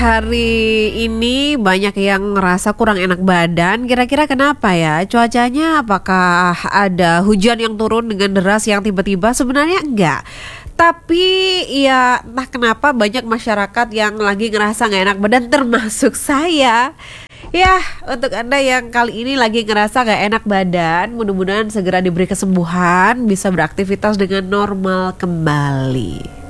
hari ini banyak yang ngerasa kurang enak badan. Kira-kira kenapa ya? Cuacanya apakah ada hujan yang turun dengan deras yang tiba-tiba? Sebenarnya enggak. Tapi ya entah kenapa banyak masyarakat yang lagi ngerasa gak enak badan termasuk saya. Ya, untuk Anda yang kali ini lagi ngerasa gak enak badan, mudah-mudahan segera diberi kesembuhan, bisa beraktivitas dengan normal kembali.